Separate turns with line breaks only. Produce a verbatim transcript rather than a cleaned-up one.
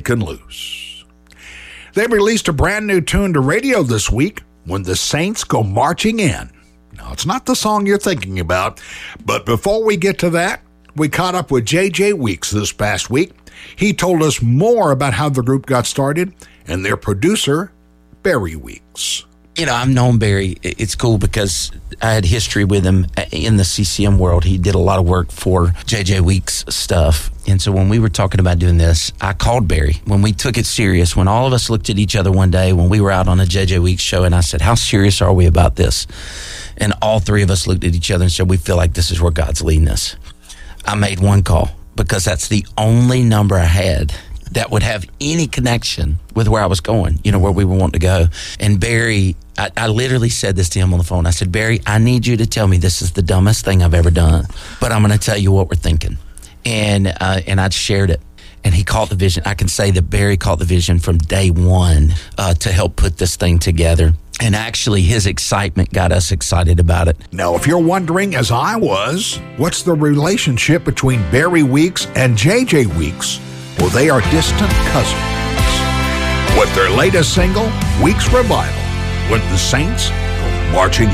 breaking loose. They released a brand new tune to radio this week, When the Saints Go Marching In. Now, it's not the song you're thinking about, but before we get to that, we caught up with J J Weeks this past week. He told us more about how the group got started and their producer, Barry Weeks.
You know, I've known Barry. It's cool because I had history with him in the C C M world. He did a lot of work for J J Weeks stuff. And so when we were talking about doing this, I called Barry. When we took it serious, when all of us looked at each other one day, when we were out on a J J Weeks show, and I said, how serious are we about this? And all three of us looked at each other and said, we feel like this is where God's leading us. I made one call because that's the only number I had that would have any connection with where I was going, you know, where we were wanting to go. And Barry, I, I literally said this to him on the phone. I said, Barry, I need you to tell me this is the dumbest thing I've ever done, but I'm going to tell you what we're thinking. And uh, and I shared it. And he caught the vision. I can say that Barry caught the vision from day one uh, to help put this thing together. And actually, his excitement got us excited about it.
Now, if you're wondering, as I was, what's the relationship between Barry Weeks and J J Weeks? Well, they are distant cousins. With their latest single, Weeks Revival, When the Saints Go Marching In.